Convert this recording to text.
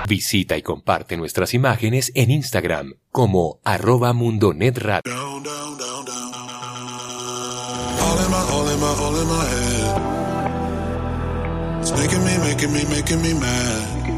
Visita y comparte nuestras imágenes en Instagram como @mundonetradio. All in my head. It's making me mad.